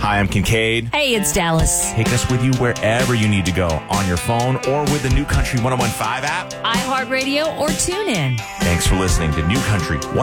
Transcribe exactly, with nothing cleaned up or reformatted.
Hi, I'm Kincaid. Hey, it's Dallas. Take us with you wherever you need to go, on your phone or with the New Country ten fifteen app. iHeartRadio or TuneIn. Thanks for listening to New Country ten